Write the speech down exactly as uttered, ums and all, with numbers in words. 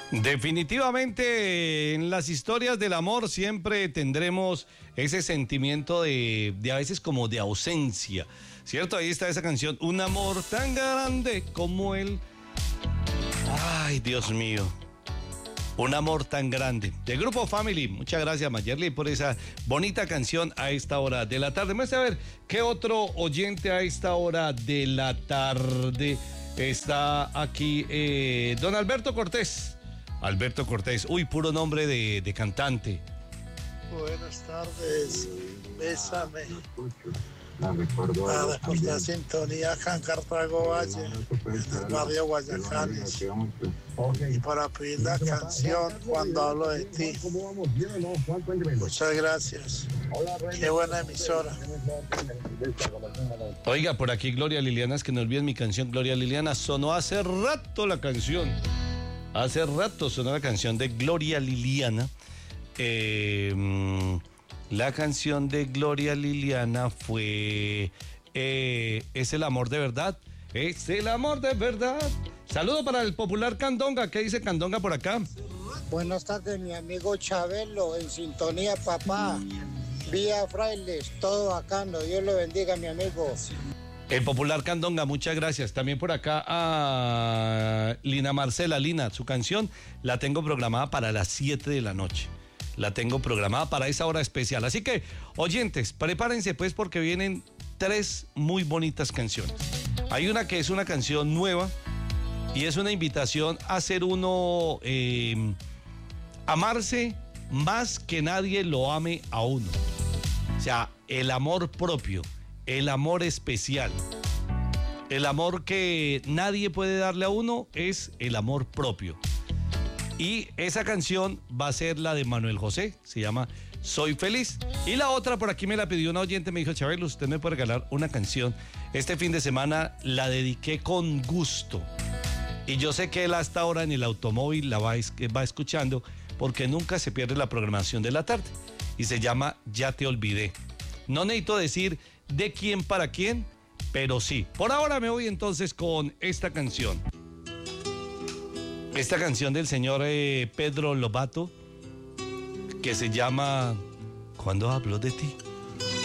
Definitivamente en las historias del amor siempre tendremos ese sentimiento de, de a veces como de ausencia, ¿cierto? Ahí está esa canción, un amor tan grande como el... Ay, Dios mío. Un amor tan grande. De Grupo Family. Muchas gracias, Mayerly, por esa bonita canción a esta hora de la tarde. Vamos a ver qué otro oyente a esta hora de la tarde está aquí. Eh, don Alberto Cortés. Alberto Cortés. Uy, puro nombre de, de cantante. Buenas tardes. Bésame. Para despertar sintonía acá en Cartago Valle, en el barrio Guayacanes. Y para pedir la canción Cuando hablo de ti. Muchas gracias. Qué buena emisora. Oiga, por aquí Gloria Liliana, es que no olviden mi canción. Gloria Liliana, sonó hace rato la canción. Hace rato sonó la canción de Gloria Liliana. Eh... La canción de Gloria Liliana fue eh, ¿Es el amor de verdad? Es el amor de verdad. Saludo para el popular Candonga. ¿Qué dice Candonga por acá? Buenas tardes, mi amigo Chabelo, en sintonía, papá. Vía Frailes, todo bacano. Dios lo bendiga, mi amigo. El popular Candonga, muchas gracias. También por acá a Lina Marcela. Lina, su canción la tengo programada para las siete de la noche. La tengo programada para esa hora especial. Así que, oyentes, prepárense pues porque vienen tres muy bonitas canciones. Hay una que es una canción nueva y es una invitación a hacer uno, eh, amarse más que nadie lo ame a uno. O sea, el amor propio, el amor especial. El amor que nadie puede darle a uno es el amor propio. Y esa canción va a ser la de Manuel José, se llama Soy Feliz. Y la otra, por aquí me la pidió una oyente, me dijo, Chabelo, usted me puede regalar una canción. Este fin de semana la dediqué con gusto. Y yo sé que él hasta ahora en el automóvil la va, va escuchando, porque nunca se pierde la programación de la tarde. Y se llama Ya te olvidé. No necesito decir de quién para quién, pero sí. Por ahora me voy entonces con esta canción. Esta canción del señor eh, Pedro Lobato, que se llama Cuando hablo de ti.